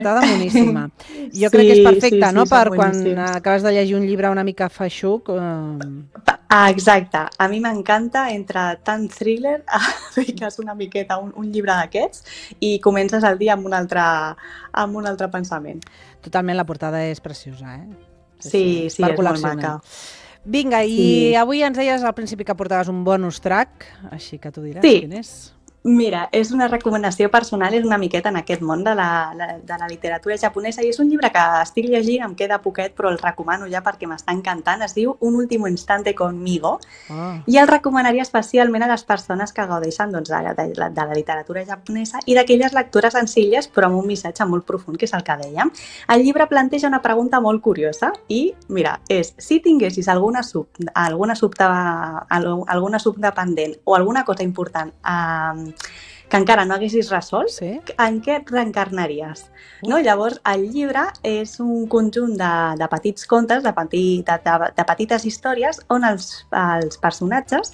portada moníssima. Jo crec que és perfecta, sí, no?, per quan boníssims. acabes de llegir un llibre una mica feixuc. Exacte. A mi m'encanta entre tant thriller, fiques una miqueta un llibre d'aquests i comences el dia amb un altre pensament. Totalment, la portada és preciosa, eh? Sí, És per és molt col·leccionar. maca. Vinga, i Sí. avui ens deies al principi que portaves un bonus track, així que tu diràs Sí. quin és. Mira, és una recomanació personal, és una miqueta en aquest món de la literatura japonesa i és un llibre que estic llegint, em queda poquet, però el recomano ja perquè m'està encantant. Es diu Un último instante conmigo i el recomanaria especialment a les persones que gaudeixen doncs, de la literatura japonesa i d'aquelles lectures senzilles però amb un missatge molt profund, que és el que dèiem. El llibre planteja una pregunta molt curiosa i, mira, és si tinguessis alguna subdependent o alguna cosa important que encara no haguessis resolt, Sí? en què et reencarnaries? No? Llavors, el llibre és un conjunt de petits contes, de petites històries, on els personatges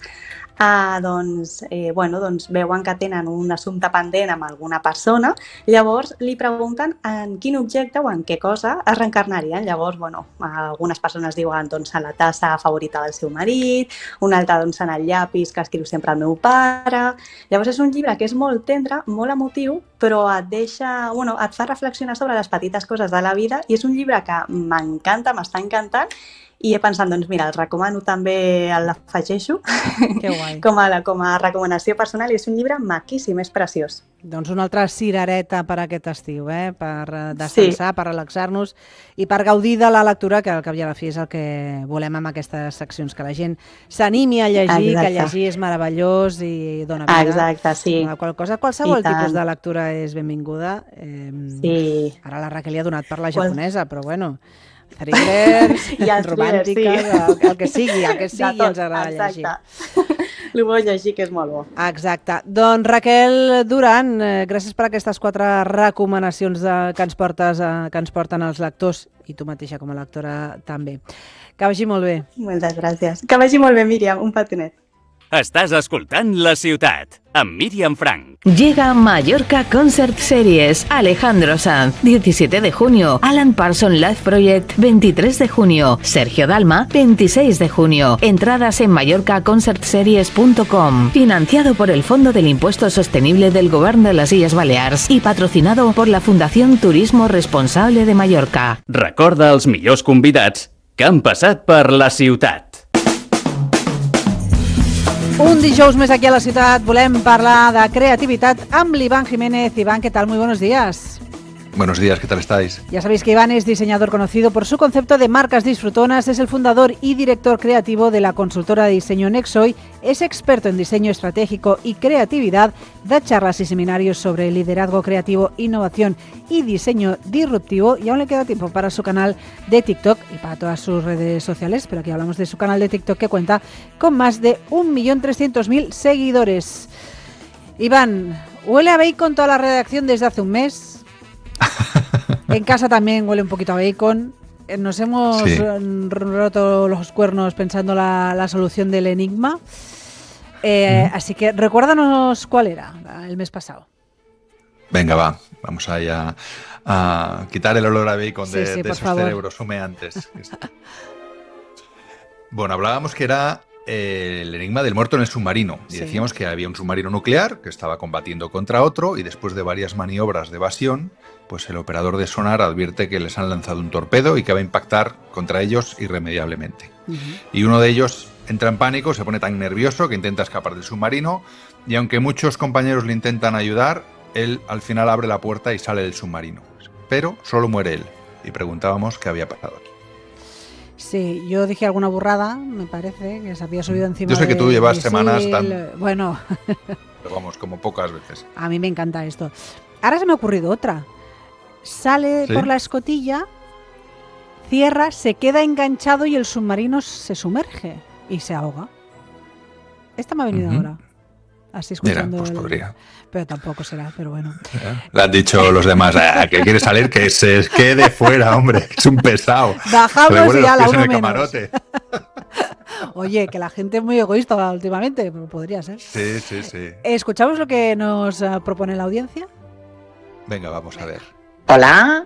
veuen que tenen un assumpte pendent amb alguna persona, llavors li pregunten en quin objecte o en què cosa es reencarnarien. Llavors, algunes persones diuen en la tassa favorita del seu marit, una altra en el llapis que escriu sempre el meu pare. Llavors és un llibre que és molt tendre, molt emotiu, però et fa reflexionar sobre les petites coses de la vida i és un llibre que m'encanta, m'està encantant i he pensat, mira, el recomano també, l'afegeixo com a recomanació personal i és un llibre maquíssim, és preciós. Doncs una altra cirereta per aquest estiu, per descansar, per relaxar-nos i per gaudir de la lectura, que al cap i a la fi és el que volem amb aquestes seccions, que la gent s'animi a llegir, que llegir és meravellós i dona vida. Exacte, sí. Qualsevol tipus de lectura és benvinguda. Sí. Ara la Raquel hi ha donat per la japonesa, però bueno, thrillers, romàntiques, el que sigui ens agrada llegir. L'ho vull llegir, que és molt bo. Exacte. Doncs Raquel Duran, gràcies per aquestes 4 recomanacions que ens porten els lectors i tu mateixa com a lectora també. Que vagi molt bé. Moltes gràcies. Que vagi molt bé, Míriam. Un petonet. Estás escoltant La Ciutat, amb Míriam Frank. Llega Mallorca Concert Series. Alejandro Sanz, 17 de junio. Alan Parsons Live Project, 23 de junio. Sergio Dalma, 26 de junio. Entradas en mallorcaconcertseries.com. Financiado por el Fondo del Impuesto Sostenible del Govern de les Illes Balears y patrocinado por la Fundación Turismo Responsable de Mallorca. Recorda els millors convidats que han passat per La Ciutat. Un dijous més aquí a la ciutat volem parlar de creativitat amb l'Iván Jiménez. Iván, ¿qué tal? Muy buenos días. Buenos días, ¿qué tal estáis? Ya sabéis que Iván es diseñador conocido por su concepto de marcas disfrutonas, es el fundador y director creativo de la consultora de diseño Nexoy, es experto en diseño estratégico y creatividad, da charlas y seminarios sobre liderazgo creativo, innovación y diseño disruptivo y aún le queda tiempo para su canal de TikTok y para todas sus redes sociales, pero aquí hablamos de su canal de TikTok que cuenta con más de 1.300.000 seguidores. Iván, huele a bacon toda la redacción desde hace un mes. En casa también huele un poquito a bacon. Nos hemos roto los cuernos pensando la solución del enigma. Así que recuérdanos cuál era el mes pasado. Venga, va. Vamos allá a quitar el olor a bacon de esos favor. cerebros humeantes. Bueno, hablábamos que era el enigma del muerto en el submarino. Y decíamos que había un submarino nuclear que estaba combatiendo contra otro y después de varias maniobras de evasión, pues el operador de sonar advierte que les han lanzado un torpedo y que va a impactar contra ellos irremediablemente. Y uno de ellos entra en pánico, se pone tan nervioso que intenta escapar del submarino y aunque muchos compañeros le intentan ayudar, él al final abre la puerta y sale del submarino. Pero solo muere él. Y preguntábamos qué había pasado aquí. Sí, yo dije alguna burrada, me parece, que se había subido encima. Yo sé que tú llevas semanas tan... Bueno. Pero vamos, como pocas veces. A mí me encanta esto. Ahora se me ha ocurrido otra. Sale por la escotilla, cierra, se queda enganchado y el submarino se sumerge y se ahoga. Esta me ha venido ahora. Así escuchando. Mira, pues podría. Pero tampoco será, pero bueno. Le han dicho los demás, que quiere salir, que se quede fuera, hombre, es un pesado. Bajamos y ya la uno en el menos. Camarote. Oye, que la gente es muy egoísta últimamente, pero podría ser. Sí. ¿Escuchamos lo que nos propone la audiencia? Venga, vamos a ver. Hola.